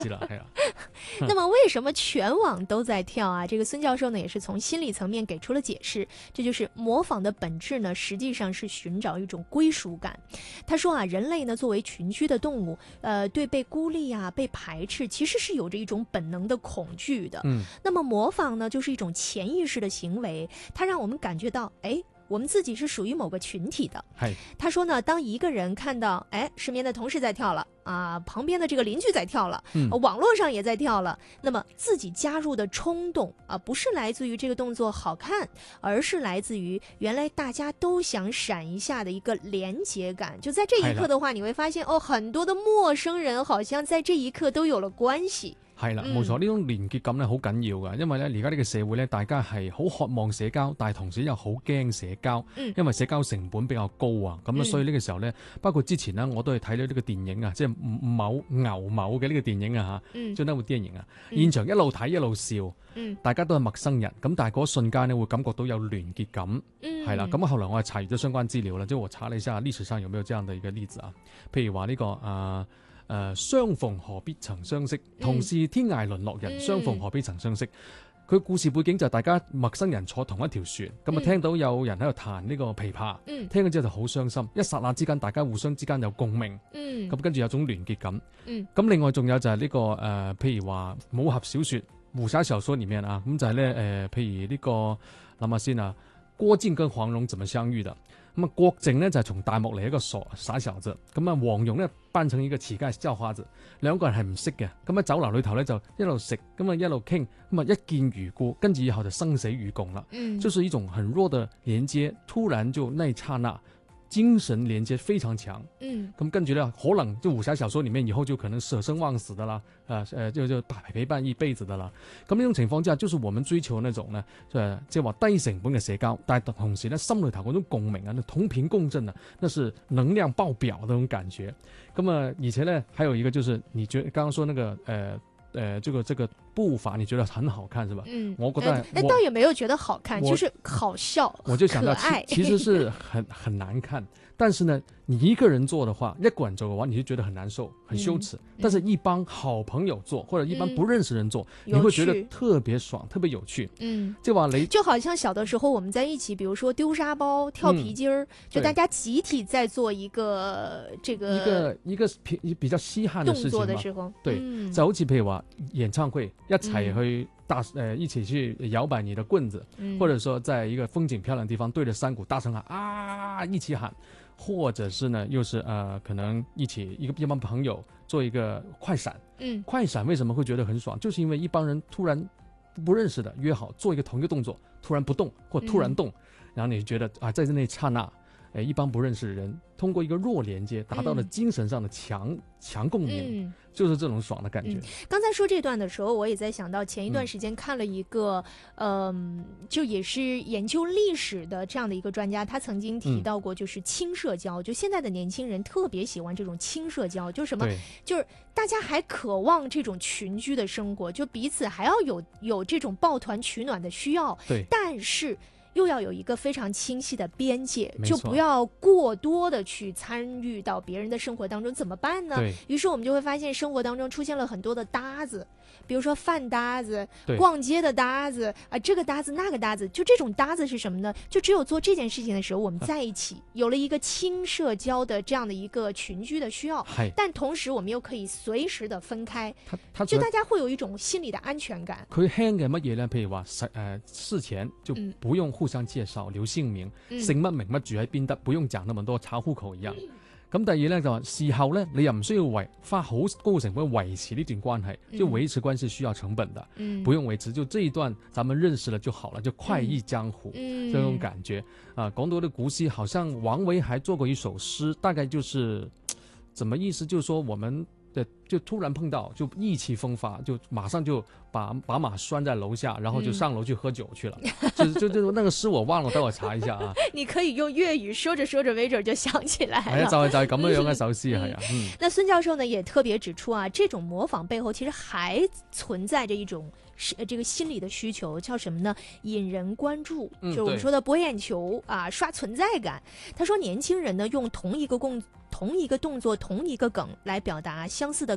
知啦，係啊。 那么为什么全网都在跳啊？这个孙教授呢也是从心理层面给出了解释，这就是模仿的本质呢，实际上是寻找一种归属感。他说啊，人类呢作为群居的动物，对被孤立啊、被排斥，其实是有着一种本能的恐惧的。那么模仿呢，就是一种潜意识的行为，它让我们感觉到，哎，我们自己是属于某个群体的。他说呢，当一个人看到，哎，身边的同事在跳了啊，旁边的这个邻居在跳了，网络上也在跳了，那么自己加入的冲动啊，不是来自于这个动作好看，而是来自于原来大家都想闪一下的一个连结感。就在这一刻的话，你会发现哦，很多的陌生人好像在這一刻都有了關係。 係啦，冇錯，呢種連結感咧好緊要㗎，因為咧而家呢個社會咧，大家係好渴望社交，但係同時又好驚社交，因為社交成本比較高啊。咁所以呢個時候咧，包括之前呢，我都係睇到呢個電影啊，即係牛某嘅呢個電影啊嚇，就那部電影啊，現場一路睇一路笑，大家都係陌生人，咁但係嗰瞬間呢，會感覺到有聯結感，係啦。咁後來我係查閱咗相關資料啦，即係我查了一下歷史上有沒有這樣的一個例子啊，譬如話呢個相逢何必曾相識，同是天涯淪落人，相逢何必曾相識。佢故事背景就係大家陌生人坐同一條船，咁啊聽到有人喺度彈呢個琵琶，聽咗之後就好傷心，一剎那之間大家互相之間有共鳴，咁跟住有種聯結感。咁另外仲有就係呢個譬如話武俠小說、武俠小說裡面啊，咁就係咧譬如呢個諗下先啊，郭靖跟黃蓉怎麼相遇的？咁啊，郭靖呢就係從大漠嚟一個傻小子，咁啊黃蓉呢扮成一個乞丐叫花子，兩個人係唔識嘅，咁喺酒樓裏頭咧就一路食，咁啊一路傾，咁啊一見如故，跟住以後就生死與共啦，就是一種很弱的連接，突然就那一剎那精神連接非常強，咁跟住咧可能就武俠小說裡面以後就可能捨生忘死的啦，就陪伴一輩子的啦。咁呢種情況之下，就是我們追求那種呢，即係話低成本嘅社交，但係同時呢心裏頭嗰種共鳴啊，同頻共振啊，那是能量爆表的那種感覺。咁啊，而且呢，還有一個就是你覺得剛剛說那個這個步伐你覺得很好看是吧？我覺得倒也沒有覺得好看，就是好笑， 我就想到其實是很難看，但是呢，你一個人做的話，一個人做嘅話，你就覺得很難受、很羞恥。但是一幫好朋友做，或者一幫不認識人做，你會覺得特別爽、特別有趣。就話你就好像小的時候我們在一起，比如說丟沙包、跳皮筋兒，就大家集體在做一個這個一個比較稀罕的事情嘛。動作的時候，對，就好似譬如話演唱會。一齊去一起去搖擺你的棍子，或者說在一個風景漂亮的地方對着山谷大聲喊啊，一起喊，或者是呢又是可能一幫朋友做一個快閃，快閃為什麼會覺得很爽？就是因為一幫人突然不認識的約好做一個同一個動作，突然不動或突然動，然後你覺得啊，在那剎那，一幫不認識的人通過一個弱連接達到了精神上的強共鳴，就是這種爽的感覺。 剛才說這段的時候，我也在想到前一段時間看了一個就也是研究歷史的這樣的一個專家，他曾經提到過，就是輕社交，就現在的年輕人特別喜歡這種輕社交，就是什麼，就是大家還渴望這種群居的生活，就彼此還要有這種抱團取暖的需要，但是又要有一個非常清晰的邊界，就不要過多的去參與到別人的生活當中，怎麼辦呢？於是我們就會發現生活當中出現了很多的搭子，比如說飯搭子、逛街的搭子啊，這個搭子那個搭子，就這種搭子是什麼呢？就只有做這件事情的時候我們在一起，有了一個輕社交的這樣的一個群居的需要，但同時我們又可以隨時的分開，就大家會有一種心理的安全感。 佢輕嘅乜嘢呢？譬如話事前就不用互相介紹，留姓名，姓乜名乜住喺邊得，不用講那麼多，查戶口一樣。咁第二咧就話事後咧，你又唔需要花好高成本維持呢段關係，就維持關係需要成本的，不用維持，就這一段咱們認識了就好了，就快意江湖，這種感覺啊。講到的古詩，好像王維還做過一首詩，大概就是怎麼意思，就是說我們就突然碰到，就意氣風發，就馬上就把馬拴在樓下，然後就上樓去喝酒去了。就那個詩我忘了，等我查一下啊。 你可以用粵語說着說着，沒準就想起來了。 就係咁樣嘅一首詩係啊。 那孫教授呢也特別指出啊，這種模仿背後其實還存在着一種這個心理的需求，叫什麼呢？引人關注，就是我們說的博眼球啊，刷存在感。他說年輕人呢用同一個動作、同一個梗來表達相似的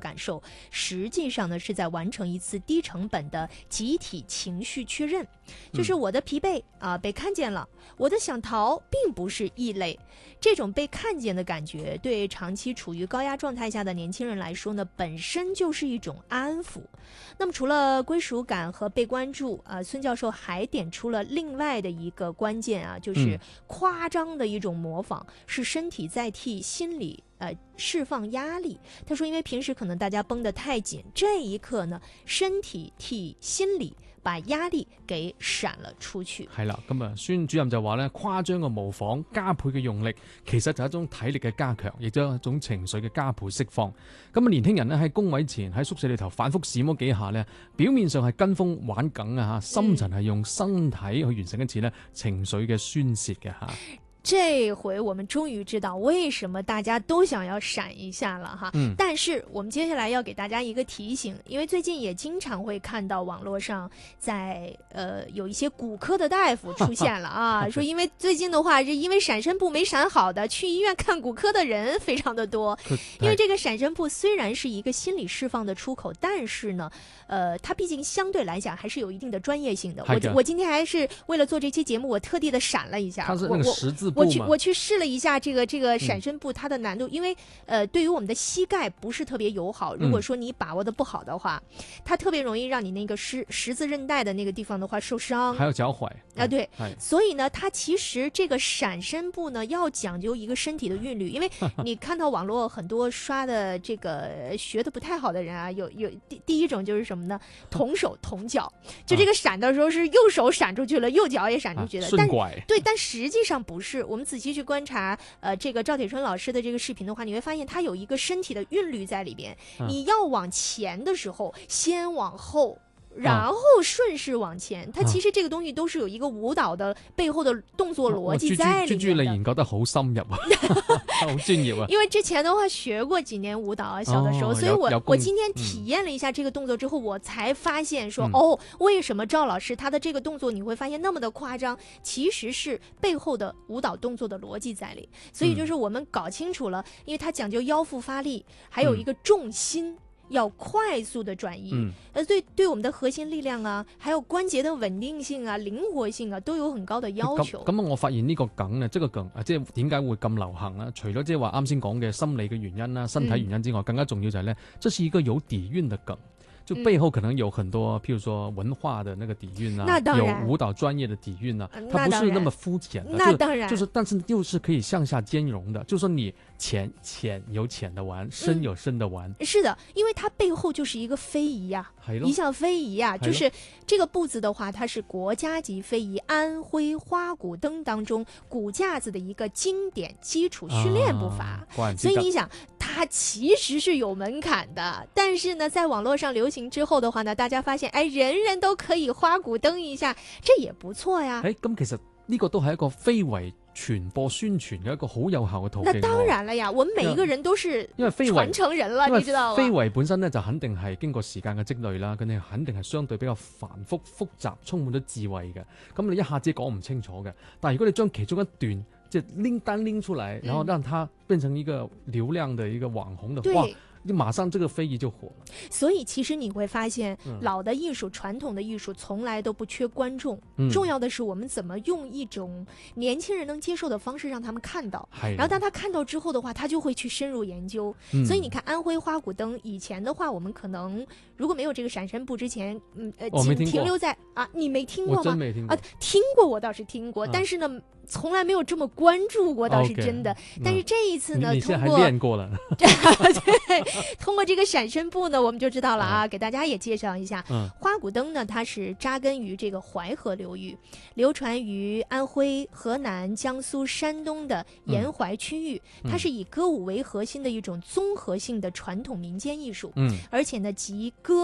感受，实际上呢是在完成一次低成本的集体情绪确认，就是我的疲惫被看见了，我的想逃并不是异类。这种被看见的感觉，对长期处于高压状态下的年轻人来说呢，本身就是一种安抚。那么除了归属感和被关注孙教授还点出了另外的一个关键就是夸张的一种模仿，是身体在替心理释放压力。他说因为平时可能大家绷得太緊，這一刻呢身體替心理把壓力給閃了出去。 係啦，咁啊孫主任就話咧，誇張嘅模仿，加倍嘅用力，其實就係一種體力嘅加強，亦都係一種情緒嘅加倍釋放。咁啊年輕人咧喺工位前喺宿舍裏頭反覆閃嗰幾下咧，表面上係跟風玩梗啊嚇，深層係用身體去完成一次咧情緒嘅宣泄嘅嚇。 这回我们终于知道为什么大家都想要闪一下了哈。但是我们接下来要给大家一个提醒，因为最近也经常会看到网络上在有一些骨科的大夫出现了啊，说因为最近的话是因为闪身部没闪好的，去医院看骨科的人非常的多。因为这个闪身部虽然是一个心理释放的出口，但是呢它毕竟相对来讲还是有一定的专业性的。我今天还是为了做这期节目，我特地的闪了一下。 它是那个十字我去试了一下这个闪身部它的难度，因为对于我们的膝盖不是特别友好，如果说你把握的不好的话，它特别容易让你那个十字韧带的那个地方的话受伤， 还有脚踝对，所以呢它其实这个闪身部呢要讲究一个身体的韵律，因为你看到网络很多刷的这个学的不太好的人啊，有第一种就是什么呢，同手同脚，就这个闪的时候是右手闪出去了，右脚也闪出去了，但实际上不是。我们仔细去观察这个赵铁春老师的这个视频的话，你会发现它有一个身体的韵律在里边，你要往前的时候先往后，然后顺势往前，它其實這個東西都是有一個舞蹈的背後的動作邏輯在裡面的。 朱你研究得好深入啊，好專業啊。 因為之前的話學過幾年舞蹈啊，小的時候，所以我今天體驗了一下這個動作之後，我才發現說，為什麼趙老師他的這個動作你會發現那麼的誇張，其實是背後的舞蹈動作的邏輯在裡。所以就是我們搞清楚了，因為它講究腰腹發力，還有一個重心。要快速的轉移，對我們的核心力量啊，還有關節的穩定性啊、靈活性啊，都有很高的要求。 咁我發現呢個梗呢，即係梗，即係點解會咁流行啊？除咗即係話啱先講嘅心理嘅原因啦、身體原因之外，更加重要就係呢，這是一個有底蘊的梗。就背後可能有很多譬如說文化的那個底蘊啊，有舞蹈專業的底蘊啊，它不是那麼膚淺的， 那當然就是但是又是可以向下兼容的，就是說你淺有淺的玩，深有深的玩。 是的，因為它背後就是一個非遺啊，一項非遺啊，就是這個步子的話，它是國家級非遺安徽花鼓燈當中鼓架子的一個經典基礎訓練步伐，所以你想它其實是有門檻的，但是呢在網絡上流行之後的話呢，大家發現人人都可以花鼓燈一下，這也不錯呀。 咁其實呢個都係一個非遺傳播宣傳嘅一個好有效嘅途徑。 那當然了呀，我們每一個人都是傳承人了，你知道嗎？ 非遺本身呢，就肯定係經過時間嘅積累啦，咁你肯定係相對比較繁複複雜，充滿咗智慧嘅。咁你一下子講唔清楚嘅，但係如果你將其中一段即係拎出來，然後讓它變成一個流量的一個網紅的話，你馬上這個非遺就火了。 所以其實你會發現，老的藝術、傳統的藝術從來都不缺觀眾，重要的是我們怎麼用一種年輕人能接受的方式讓他們看到，然後當他看到之後的話，他就會去深入研究。所以你看安徽花鼓燈以前的話，我們可能如果沒有這個閃身步之前，僅停留在你沒聽過嗎？ 我真沒聽過。 聽過我倒是聽過，但是呢從來沒有這麼關注過，倒是真的。但是這一次呢， 你現在還練過了。 對，通過這個閃身步呢，我們就知道了啊。給大家也介紹一下，花鼓燈呢，它是扎根於這個淮河流域，流傳於安徽、河南、江蘇、山東的沿淮區域。它是以歌舞為核心的一種綜合性的傳統民間藝術。而且呢，集歌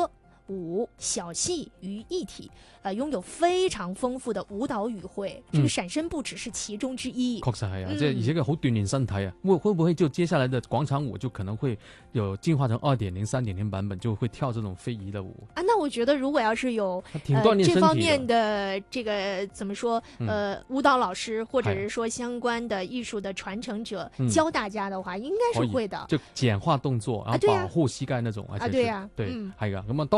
舞小戲於一體，擁有非常豐富的舞蹈語彙。這個閃身步只是其中之一。 確實係啊，即係而且佢好鍛鍊身體啊。會不會就接下來的廣場舞就可能會有進化成2.0、3.0版本，就會跳這種非遺的舞啊？那我覺得如果要是有這方面的這個怎麼說舞蹈老師或者是說相關的藝術的傳承者教大家的話，應該是會的。 就簡化動作，然後保護膝蓋那種，而且是對呀， 對，係噶咁啊。